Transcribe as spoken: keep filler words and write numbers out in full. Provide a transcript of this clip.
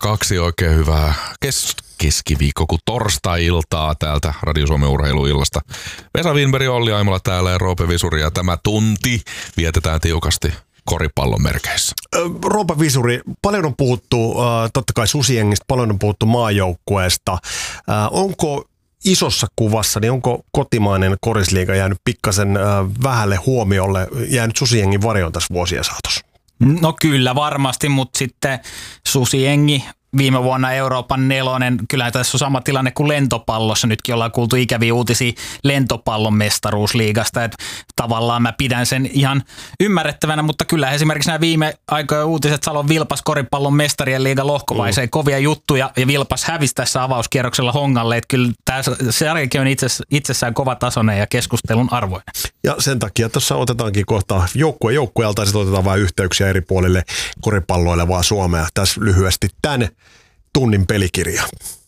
kaksi oikein hyvää kes- keskiviikko kuin torstai-iltaa täältä Radio Suomen urheiluillasta. Vesa Wienberg, Olli Aimola täällä ja Roope Visuri ja tämä tunti vietetään tiukasti koripallon merkeissä. Roope Visuri, paljon on puhuttu totta kai Susiengistä, paljon on puhuttu maajoukkueesta. Onko isossa kuvassa, niin onko kotimainen korisliiga jäänyt pikkasen vähälle huomiolle, jäänyt Susiengin varjoon tässä vuosien saatossa? No kyllä varmasti, mutta sitten Susiengi viime vuonna Euroopan nelonen, kyllä tässä on sama tilanne kuin lentopallossa. Nytkin ollaan kuultu ikäviä uutisia lentopallon mestaruusliigasta. Että tavallaan mä pidän sen ihan ymmärrettävänä, mutta kyllä esimerkiksi nämä viime aikojen uutiset Salon Vilpas koripallon mestarien liiga lohkovaiseen mm. kovia juttuja ja Vilpas hävisi tässä avauskierroksella Hongalle. Että kyllä tämä sarjakin on itsessään kova tasoinen ja keskustelun arvoinen. Ja sen takia tuossa otetaankin kohta joukkue joukkueelta ja sitten otetaan vähän yhteyksiä eri puolille koripalloilevaa Suomea. Tässä lyhyesti tänne tunnin pelikirja.